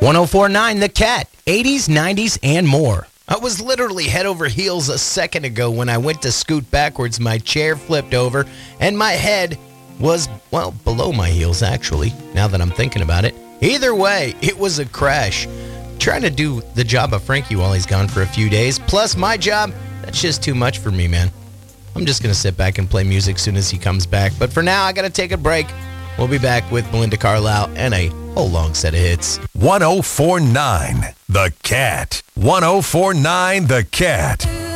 1049 The Cat, 80s, 90s, and more. I was literally head over heels a second ago when I went to scoot backwards. My chair flipped over, and my head was, well, below my heels, actually, now that I'm thinking about it. Either way, it was a crash. Trying to do the job of Frankie while he's gone for a few days, plus my job, that's just too much for me, man. I'm just going to sit back and play music as soon as he comes back. But for now, I got to take a break. We'll be back with Belinda Carlisle and a whole long set of hits. 1049 The Cat. 1049 The Cat.